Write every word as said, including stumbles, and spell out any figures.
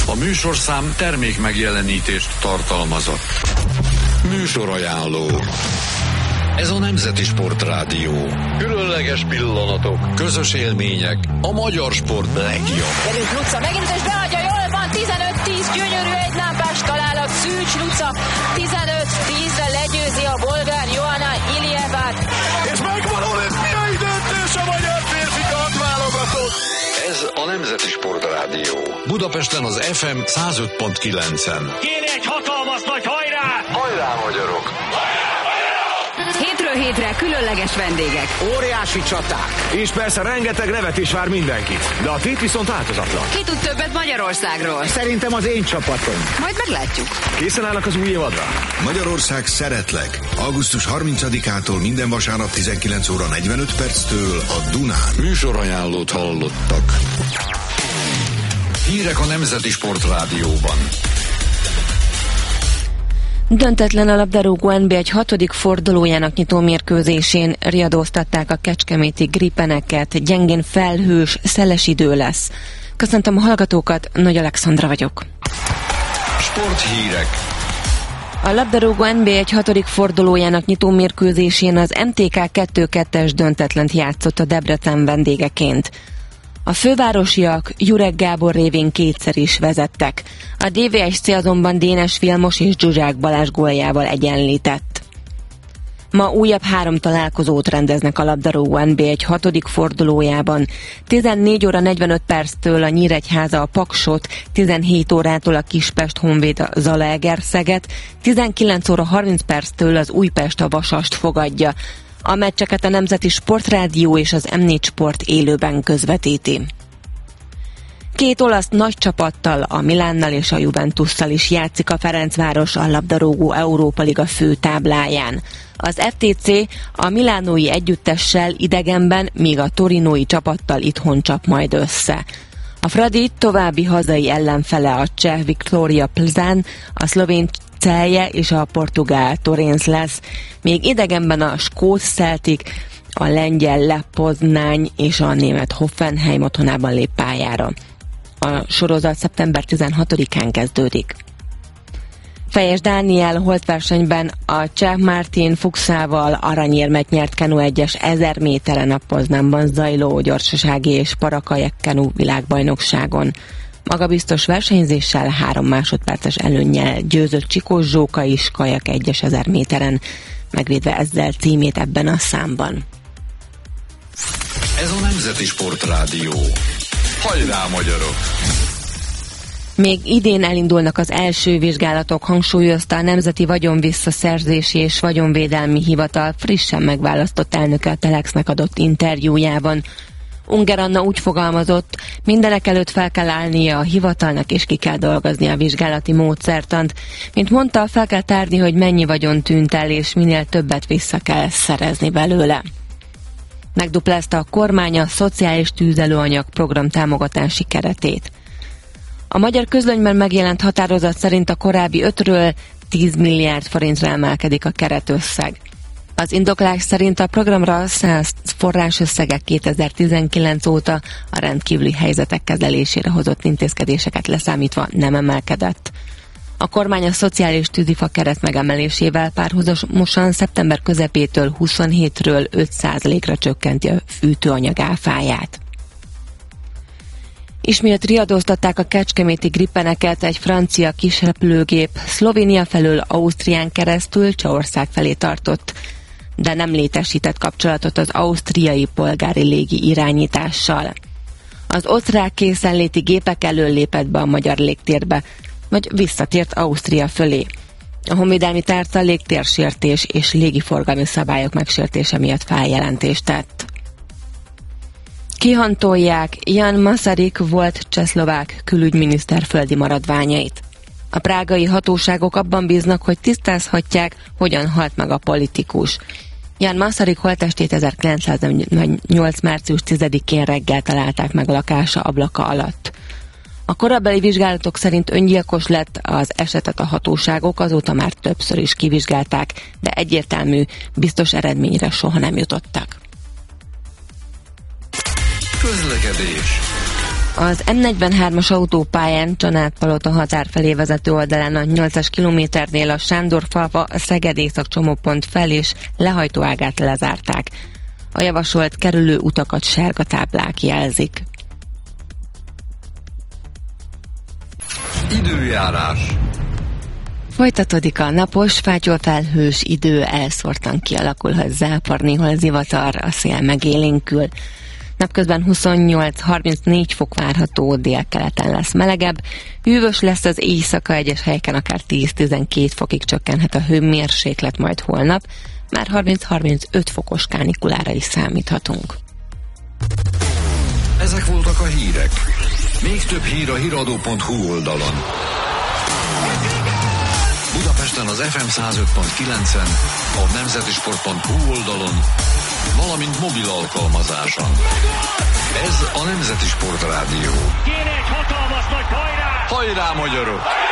A műsorszám termék megjelenítést tartalmazott. Műsorajánló. Ez a Nemzeti Sportrádió. Különleges pillanatok, közös élmények, a magyar sport legjobb. Velünk Luca megint, és beadja, jól van, tizenöt tíz, gyönyörű egylámpás találat, Szűcs Luca, tizenöt tízre legyőzi a bolgár Johanna Iljevát. És megvan olimpiai döntés a magyar férfi kardválogatott. Ez a Nemzeti Sportrádió. Budapesten az ef em száz öt pont kilencen. Kéri egy hatalmas nagy hajrá! Hajrá, magyarok! Hétről hétre különleges vendégek. Óriási csaták. És persze rengeteg nevetés vár mindenkit. De a tét viszont változatlan. Ki tud többet Magyarországról? Szerintem az én csapatom. Majd meglátjuk. Készen állnak az új évadra? Magyarország szeretlek. augusztus harmincadikától minden vasárnap tizenkilenc óra negyvenöt perctől a Dunán. Műsorajánlót hallottak. Hírek a Nemzeti Sportrádióban. Döntetlen a labdarúgó en bé egy hatodik fordulójának nyitó mérkőzésén riadóztatták a kecskeméti Gripeneket, gyengén felhős, szeles idő lesz. Köszöntöm a hallgatókat, Nagy Alexandra vagyok. Sporthírek. A labdarúgó en bé egy hatodik fordulójának nyitó mérkőzésén az em té ká kettő kettes döntetlent játszott a Debrecen vendégeként. A fővárosiak Jurek Gábor révén kétszer is vezettek. A dé vé es cé azonban Dénes Vilmos és Zsuzsák Balázs góljával egyenlített. Ma újabb három találkozót rendeznek a labdarúgó en bé egy hatodik fordulójában. tizennégy óra negyvenöt perctől a Nyíregyháza a Paksot, tizenhét órától a Kispest Honvéd a Zalaegerszeget, tizenkilenc óra harminc perctől az Újpest a Vasast fogadja. A meccseket a Nemzeti Sportrádió és az em négy Sport élőben közvetíti. Két olasz nagy csapattal, a Milánnal és a Juventusszal is játszik a Ferencváros a labdarúgó Európa Liga főtábláján. Az ef té cé a milánói együttessel idegenben, míg a torinói csapattal itthon csap majd össze. A Fradi további hazai ellenfele a cseh Viktória Plzán, a szlovén Celje és a portugál Torrens lesz, még idegenben a skót Celtic, a lengyel Lech Poznány és a német Hoffenheim otthonában lép pályára. A sorozat szeptember tizenhatodikán kezdődik. Fejes Dániel holtversenyben a cseh Martin Fuchsával aranyérmet nyert kenu egyes ezer méteren a Poznámban zajló gyorsasági és parakajek kenu világbajnokságon. Magabiztos versenyzéssel három másodperces előnnyel győzött Csikós Zsóka is kajak egyes ezer méteren, megvédve ezzel címét ebben a számban. Ez a Nemzeti Sportrádió. Hajrá, magyarok! Még idén elindulnak az első vizsgálatok, hangsúlyozta a Nemzeti Vagyonvisszaszerzési és Vagyonvédelmi Hivatal frissen megválasztott elnöke a Telexnek adott interjújában. Unger Anna úgy fogalmazott, mindenek előtt fel kell állnia a hivatalnak és ki kell dolgozni a vizsgálati módszertant. Mint mondta, fel kell tárni, hogy mennyi vagyon tűnt el, és minél többet vissza kell szerezni belőle. Megduplázta a kormány a szociális tűzelőanyag program támogatási keretét. A Magyar Közlönyben megjelent határozat szerint a korábbi ötről tíz milliárd forintra emelkedik a keretösszeg. Az indoklás szerint a programra száz forrásösszegek kétezer-tizenkilenc óta a rendkívüli helyzetek kezelésére hozott intézkedéseket leszámítva nem emelkedett. A kormány a szociális tűzifa keret megemelésével párhuzamosan szeptember közepétől huszonhétről öt százalékra csökkenti a fűtőanyag áfáját. Ismét riadóztatták a kecskeméti Gripeneket, egy francia kisrepülőgép Szlovénia felől Ausztrián keresztül Csehország felé tartott, de nem létesített kapcsolatot az ausztriai polgári légi irányítással. Az osztrák készenléti gépek elől lépett be a magyar légtérbe, vagy visszatért Ausztria fölé. A honvédelmi tárca légtérsértés és légiforgalmi szabályok megsértése miatt feljelentést tett. Kihantolják Jan Masaryk volt csehszlovák külügyminiszter földi maradványait. A prágai hatóságok abban bíznak, hogy tisztázhatják, hogyan halt meg a politikus. Jan Masaryk holttestét ezerkilencszáznyolc március tizedikén reggel találták meg lakása ablaka alatt. A korabeli vizsgálatok szerint öngyilkos lett, az esetet a hatóságok azóta már többször is kivizsgálták, de egyértelmű, biztos eredményre soha nem jutottak. Közlekedés. Az M negyvenhármas autópályán Csanádpalota határ felé vezető oldalán a nyolcas kilométernél a Sándorfalva a Szeged Észak csomópont fel és lehajtóágát lezárták. A javasolt kerülő utakat sárga táblák jelzik. Időjárás. Folytatódik a napos, fátyolfelhős idő, elszórtan kialakulhat zápor, néhol zivatar, a szél megélénkül. Napközben huszonnyolc-harmincnégy fok várható, délkeleten lesz melegebb. Hűvös lesz az éjszaka, egyes helyeken akár tíz-tizenkét fokig csökkenhet a hőmérséklet, majd holnap már harminc-harmincöt fokos kánikulára is számíthatunk. Ezek voltak a hírek. Még több hír a híradó pont hu oldalon. Budapesten az ef em száz öt pont kilencen, a nemzetisport pont hu oldalon, valamint mobil alkalmazáson. Ez a Nemzeti Sport Rádió. Kéne egy hatalmas nagy hajrá! Hajrá, magyarok!